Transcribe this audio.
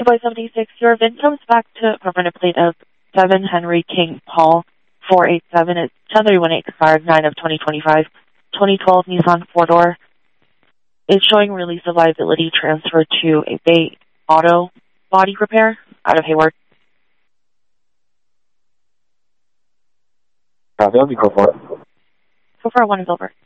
Boy 76, your VIN comes back to a permanent plate of 7 Henry King Paul 487. It's 10318 expired 9 of 2025. 2012 Nissan 4-door. It's showing release of liability transfer to a Bay Auto body repair out of Hayward. Copy, I'll be go for it. So far, 1 is over.